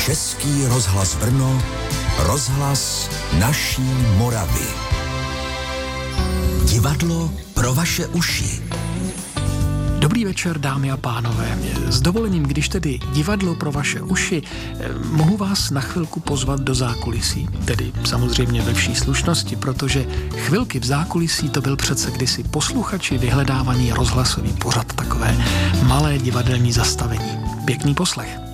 Český rozhlas Brno, rozhlas naší Moravy. Divadlo pro vaše uši. Dobrý večer, dámy a pánové. S dovolením, když tedy divadlo pro vaše uši, mohu vás na chvilku pozvat do zákulisí. Tedy samozřejmě ve vší slušnosti, protože chvilky v zákulisí to byl přece kdysi posluchači vyhledávaný rozhlasový pořad, takové malé divadelní zastavení. Pěkný poslech.